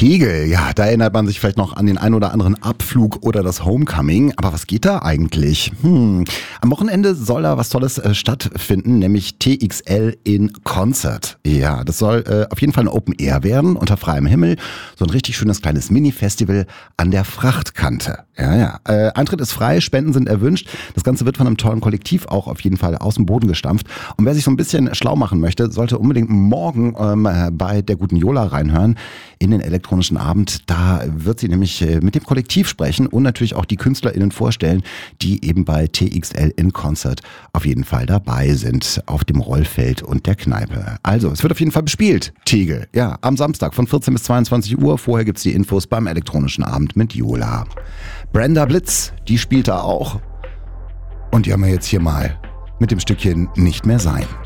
Tegel, ja, da erinnert man sich vielleicht noch an den ein oder anderen Abflug oder das Homecoming. Aber was geht da eigentlich? Am Wochenende soll da was Tolles stattfinden, nämlich TXL in Concert. Ja, das soll auf jeden Fall ein Open Air werden, unter freiem Himmel. So ein richtig schönes kleines Mini-Festival an der Frachtkante. Ja. Eintritt ist frei, Spenden sind erwünscht. Das Ganze wird von einem tollen Kollektiv auch auf jeden Fall aus dem Boden gestampft. Und wer sich so ein bisschen schlau machen möchte, sollte unbedingt morgen bei der guten Jola reinhören in den elektronischen Abend. Da wird sie nämlich mit dem Kollektiv sprechen und natürlich auch die KünstlerInnen vorstellen, die eben bei TXL in Concert auf jeden Fall dabei sind, auf dem Rollfeld und der Kneipe. Also, es wird auf jeden Fall bespielt, Tegel. Ja, am Samstag von 14 bis 22 Uhr. Vorher gibt's die Infos beim elektronischen Abend mit Jola. Brenda Blitz, die spielt da auch. Und die haben wir jetzt hier mal mit dem Stückchen Nicht mehr sein.